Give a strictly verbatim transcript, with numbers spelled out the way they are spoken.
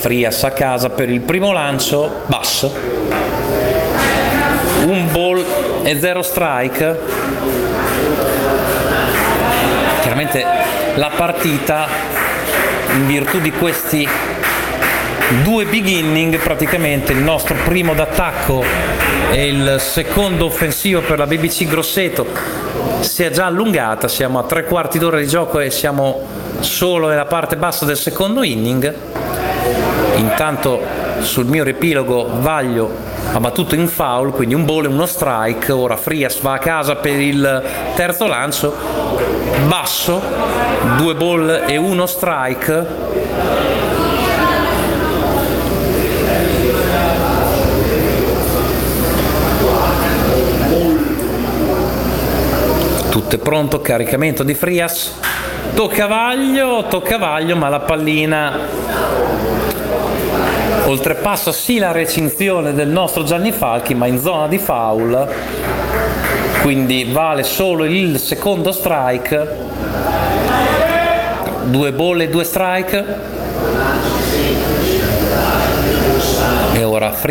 Frias a casa per il primo lancio basso, un ball e zero strike. Chiaramente la partita, in virtù di questi due big inning, praticamente il nostro primo d'attacco e il secondo offensivo per la B B C Grosseto, si è già allungata. Siamo a tre quarti d'ora di gioco e siamo solo nella parte bassa del secondo inning. Intanto sul mio riepilogo Vaglio ha battuto in foul, quindi un ball e uno strike. Ora Frias va a casa per il terzo lancio basso, due ball e uno strike. Tutto è pronto, caricamento di Frias, tocca Vaglio, tocca Vaglio, ma la pallina oltrepassa sì la recinzione del nostro Gianni Falchi, ma in zona di foul, quindi vale solo il secondo strike. Due ball e due strike, e ora Frias